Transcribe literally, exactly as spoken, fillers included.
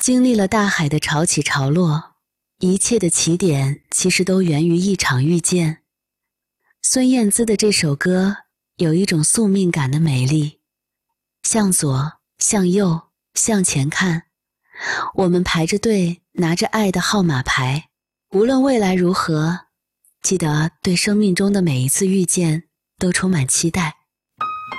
经历了大海的潮起潮落，一切的起点其实都源于一场遇见。孙燕姿的这首歌有一种宿命感的美丽，向左，向右，向前看，我们排着队，拿着爱的号码牌，无论未来如何，记得对生命中的每一次遇见都充满期待。